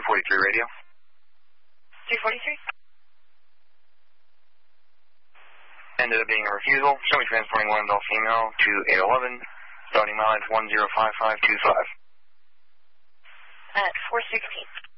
243 radio. 243? Ended up being a refusal. Show me transporting one adult female to 811, starting mileage 105525. At 416.